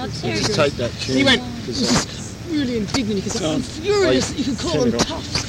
Just take that tune. He went, really indignant, because I'm furious that you can call them tough.